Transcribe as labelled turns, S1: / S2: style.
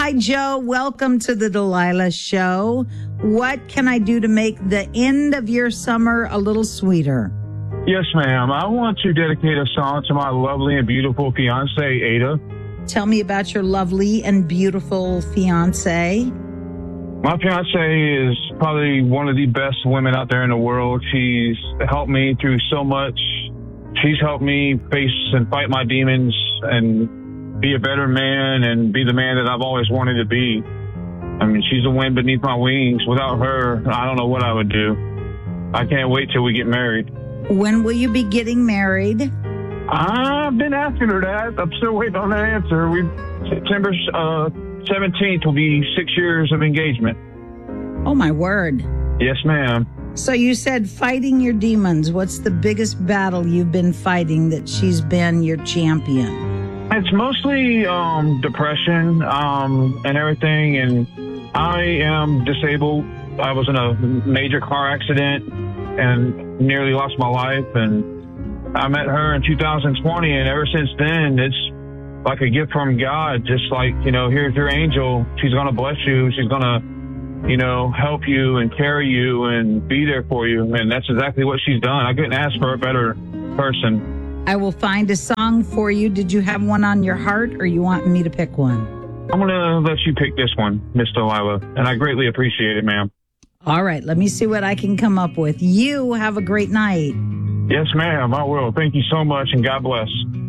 S1: Hi, Joe. Welcome to the Delilah Show. What can I do to make the end of your summer a little sweeter?
S2: Yes, ma'am. I want to dedicate a song to my lovely and beautiful fiance, Ada.
S1: Tell me about your lovely and beautiful fiance.
S2: My fiance is probably one of the best women out there in the world. She's helped me through so much. She's helped me face and fight my demons and be a better man and be the man that I've always wanted to be. I mean, she's the wind beneath my wings. Without her, I don't know what I would do. I can't wait till we get married.
S1: When will you be getting married?
S2: I've been asking her that. I'm still waiting on that answer. September 17th will be 6 years of engagement.
S1: Oh, my word.
S2: Yes, ma'am.
S1: So you said fighting your demons. What's the biggest battle you've been fighting that she's been your champion?
S2: It's mostly depression and everything. And I am disabled. I was in a major car accident and nearly lost my life. And I met her in 2020. And ever since then, it's like a gift from God. Just like, here's your angel. She's going to bless you. She's going to help you and carry you and be there for you. And that's exactly what she's done. I couldn't ask for a better person.
S1: I will find a song for you. Did you have one on your heart or you want me to pick one?
S2: I'm going to let you pick this one, Miss Delilah. And I greatly appreciate it, ma'am.
S1: All right. Let me see what I can come up with. You have a great night.
S2: Yes, ma'am. I will. Thank you so much and God bless.